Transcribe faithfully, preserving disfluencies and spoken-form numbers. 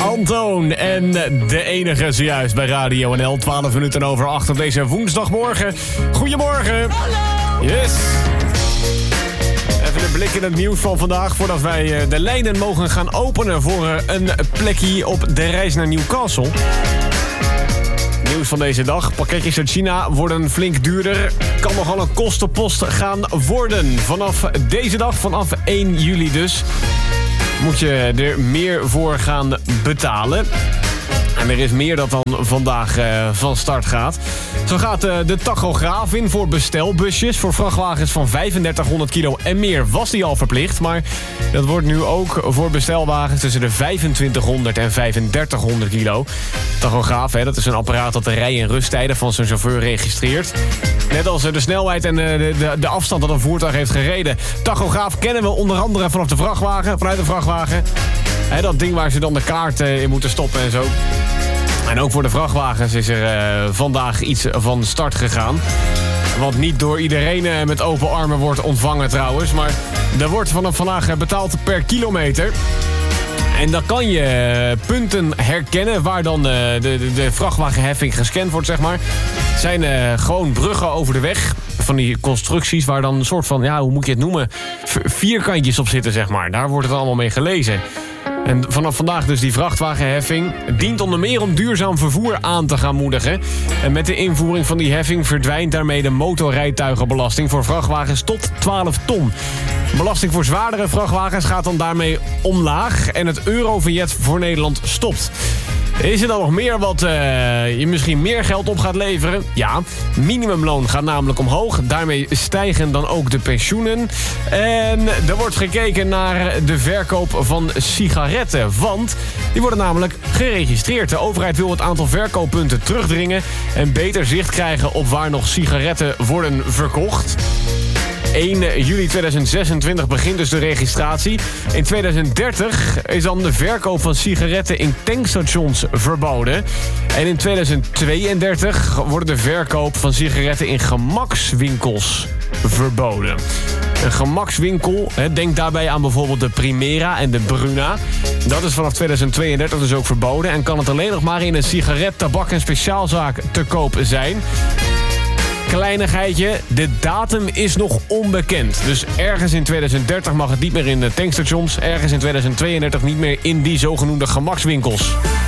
Antoon en de enige zojuist bij Radio N L. twaalf minuten over acht op deze woensdagmorgen. Goedemorgen. Hallo. Yes. Even een blik in het nieuws van vandaag voordat wij de lijnen mogen gaan openen voor een plekje op de reis naar Newcastle. Nieuws van deze dag. Pakketjes uit China worden flink duurder. Kan nogal een kostenpost gaan worden. Vanaf deze dag, vanaf één juli dus, moet je er meer voor gaan betalen. En er is meer dat dan vandaag uh, van start gaat. Zo gaat uh, de tachograaf in voor bestelbusjes. Voor vrachtwagens van vijfendertighonderd kilo en meer was die al verplicht. Maar dat wordt nu ook voor bestelwagens tussen de vijfentwintighonderd en vijfendertighonderd kilo. Tachograaf, hè, dat is een apparaat dat de rij- en rusttijden van zijn chauffeur registreert. Net als de snelheid en de, de, de afstand dat een voertuig heeft gereden. Tachograaf kennen we onder andere vanaf de vrachtwagen, vanuit de vrachtwagen. He, dat ding waar ze dan de kaart uh, in moeten stoppen en zo. En ook voor de vrachtwagens is er uh, vandaag iets van start gegaan. Wat niet door iedereen uh, met open armen wordt ontvangen trouwens. Maar er wordt vanaf vandaag betaald per kilometer. En dan kan je punten herkennen waar dan de, de, de vrachtwagenheffing gescand wordt, zeg maar. Het zijn uh, gewoon bruggen over de weg. Van die constructies waar dan een soort van, ja, hoe moet je het noemen? Vierkantjes op zitten, zeg maar. Daar wordt het allemaal mee gelezen. En vanaf vandaag dus die vrachtwagenheffing. Het dient onder meer om duurzaam vervoer aan te gaan moedigen. En met de invoering van die heffing verdwijnt daarmee de motorrijtuigenbelasting voor vrachtwagens tot twaalf ton. Belasting voor zwaardere vrachtwagens gaat dan daarmee omlaag. En het Eurovignet voor Nederland stopt. Is er dan nog meer wat uh, je misschien meer geld op gaat leveren? Ja, minimumloon gaat namelijk omhoog. Daarmee stijgen dan ook de pensioenen. En er wordt gekeken naar de verkoop van sigaretten. Want die worden namelijk geregistreerd. De overheid wil het aantal verkooppunten terugdringen en beter zicht krijgen op waar nog sigaretten worden verkocht. één juli tweeduizend zesentwintig begint dus de registratie. In tweeduizend dertig is dan de verkoop van sigaretten in tankstations verboden. En in tweeduizend tweeëndertig wordt de verkoop van sigaretten in gemakswinkels verboden. Een gemakswinkel, denk daarbij aan bijvoorbeeld de Primera en de Bruna. Dat is vanaf tweeduizend tweeëndertig dus ook verboden. En kan het alleen nog maar in een sigaret, tabak en speciaalzaak te koop zijn. Kleinigheidje, de datum is nog onbekend. Dus ergens in tweeduizend dertig mag het niet meer in de tankstations. Ergens in tweeduizend tweeëndertig niet meer in die zogenoemde gemakswinkels.